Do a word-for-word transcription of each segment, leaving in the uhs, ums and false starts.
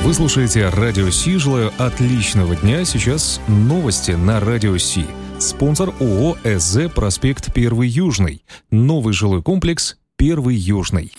Вы слушаете Радио Си. Желаю отличного дня. Сейчас новости на Радио Си. Спонсор ООО СЗ «Проспект Первый Южный». Новый жилой комплекс «Первый Южный».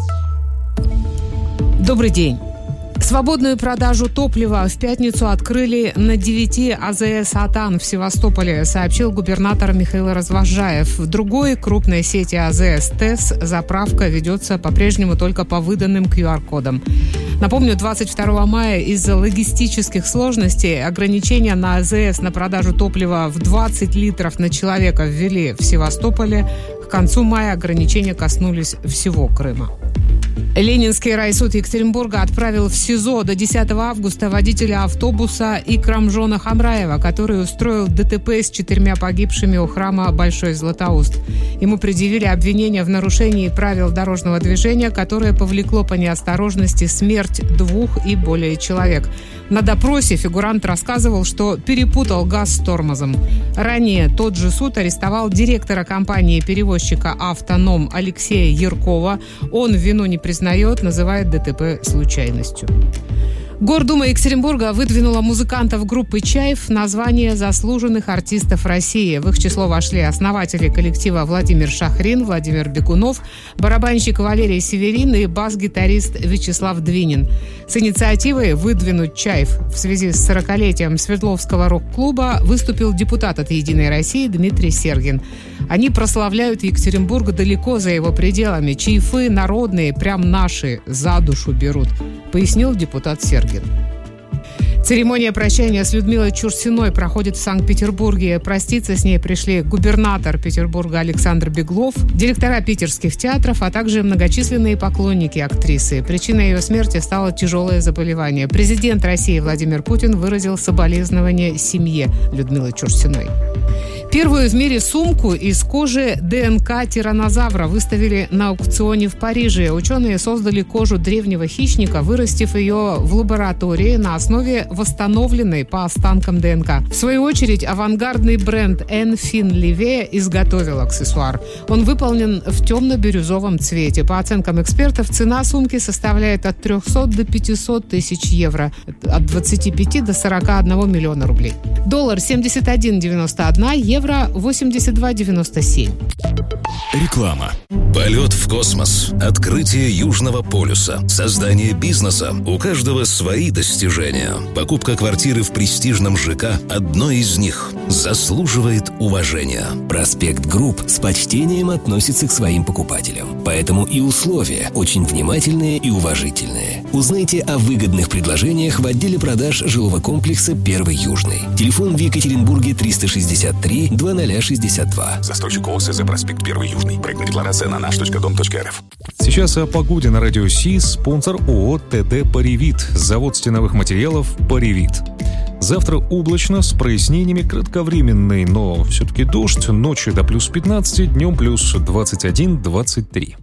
Добрый день. Свободную продажу топлива в пятницу открыли на девяти АЗС «Атан» в Севастополе, сообщил губернатор Михаил Развозжаев. В другой крупной сети АЗС «ТЭС» заправка ведется по-прежнему только по выданным ку ар кодам. Напомню, двадцать второго мая из-за логистических сложностей ограничения на АЗС на продажу топлива в двадцать литров на человека ввели в Севастополе. К концу мая ограничения коснулись всего Крыма. Ленинский райсуд Екатеринбурга отправил в СИЗО до десятого августа водителя автобуса Икрамжона Хамраева, который устроил ДТП с четырьмя погибшими у храма Большой Златоуст. Ему предъявили обвинение в нарушении правил дорожного движения, которое повлекло по неосторожности смерть двух и более человек. На допросе фигурант рассказывал, что перепутал газ с тормозом. Ранее тот же суд арестовал директора компании-перевозчика «Автоном» Алексея Яркова. Он вину не признает, называет ДТП случайностью. Гордума Екатеринбурга выдвинула музыкантов группы «Чайф» на звание заслуженных артистов России. В их число вошли основатели коллектива Владимир Шахрин, Владимир Бекунов, барабанщик Валерий Северин и бас-гитарист Вячеслав Двинин. С инициативой выдвинуть «Чайф» в связи с сорокалетием Свердловского рок-клуба выступил депутат от «Единой России» Дмитрий Сергин. Они прославляют Екатеринбург далеко за его пределами. Чайфы народные, прям наши, за душу берут, пояснил депутат Сергин. Церемония прощания с Людмилой Чурсиной проходит в Санкт-Петербурге. Проститься с ней пришли губернатор Петербурга Александр Беглов, директора питерских театров, а также многочисленные поклонники актрисы. Причиной ее смерти стало тяжелое заболевание. Президент России Владимир Путин выразил соболезнования семье Людмилы Чурсиной. Первую в мире сумку из кожи ДНК тираннозавра выставили на аукционе в Париже. Ученые создали кожу древнего хищника, вырастив ее в лаборатории на основе восстановленной по останкам ДНК. В свою очередь, авангардный бренд Enfin Live изготовил аксессуар. Он выполнен в темно-бирюзовом цвете. По оценкам экспертов, цена сумки составляет от трехсот до пятисот тысяч евро, от двадцати пяти до сорока одного миллиона рублей. Доллар семьдесят один девяносто один, евро восемьдесят два девяносто семь. Реклама. Полет в космос, открытие Южного полюса, создание бизнеса. У каждого свои достижения. Покупка квартиры в престижном ЖК – одно из них. Заслуживает уважения. Проспект Групп с почтением относится к своим покупателям. Поэтому и условия очень внимательные и уважительные. Узнайте о выгодных предложениях в отделе продаж жилого комплекса «Первый Южный». Телефон в Екатеринбурге триста шестьдесят три двадцать ноль шестьдесят два. Застройщик ООО СЗ «Проспект Первый Южный». Проектная декларация на наш точка дом точка эр эф. Сейчас о погоде на Радио Си. Спонсор ООО ТД «Паривит». Завод стеновых материалов «Паривит». Завтра облачно, с прояснениями, кратковременный, но все-таки дождь. Ночью до плюс пятнадцать, днем плюс двадцать один - двадцать три.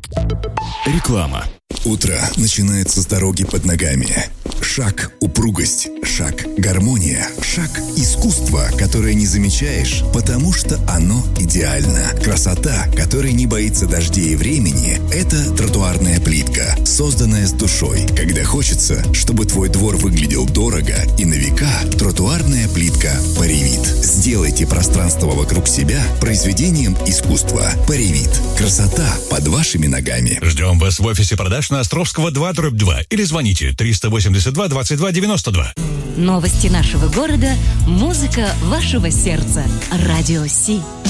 Реклама. Утро начинается с дороги под ногами. Шаг – упругость, шаг – гармония, шаг – искусство, которое не замечаешь, потому что оно идеально. Красота, которая не боится дождей и времени – это тротуарная плитка, созданная с душой. Когда хочется, чтобы твой двор выглядел дорого и на века, тротуарная плитка «Паривит». Сделайте пространство вокруг себя произведением искусства. «Паривит». Красота под вашими ногами. Ждем вас в офисе продаж на Островского два дробь два или звоните триста восемьдесят два двадцать два девяносто два. Новости нашего города, музыка вашего сердца. Радио Си.